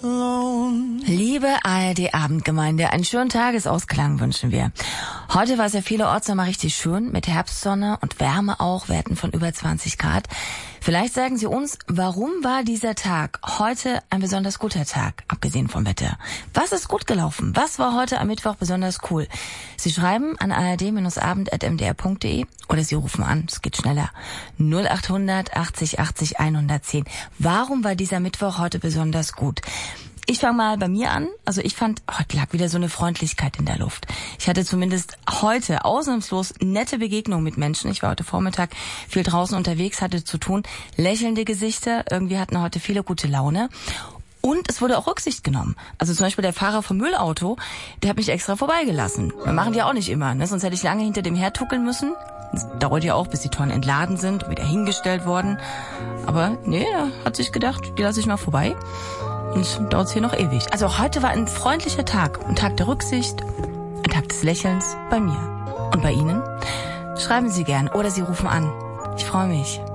Liebe ARD-Abendgemeinde, einen schönen Tagesausklang wünschen wir. Heute war es ja vielerorts noch mal richtig schön, mit Herbstsonne und Wärme auch, Werten von über 20 Grad. Vielleicht sagen Sie uns, warum war dieser Tag heute ein besonders guter Tag, abgesehen vom Wetter? Was ist gut gelaufen? Was war heute am Mittwoch besonders cool? Sie schreiben an ard-abend@mdr.de oder Sie rufen an, es geht schneller. 0800 80 80 110. Warum war dieser Mittwoch heute besonders gut? Ich fange mal bei mir an. Also ich fand, heute lag wieder so eine Freundlichkeit in der Luft. Ich hatte zumindest heute ausnahmslos nette Begegnungen mit Menschen. Ich war heute Vormittag viel draußen unterwegs, hatte zu tun. Lächelnde Gesichter, irgendwie hatten heute viele gute Laune. Und es wurde auch Rücksicht genommen. Also zum Beispiel der Fahrer vom Müllauto, der hat mich extra vorbeigelassen. Wir machen die auch nicht immer, ne? Sonst hätte ich lange hinter dem hertuckeln müssen. Das dauert ja auch, bis die Tonnen entladen sind und wieder hingestellt worden. Aber nee, er hat sich gedacht, die lasse ich mal vorbei. Und dauert es hier noch ewig. Also heute war ein freundlicher Tag. Ein Tag der Rücksicht, ein Tag des Lächelns bei mir. Und bei Ihnen? Schreiben Sie gern oder Sie rufen an. Ich freue mich.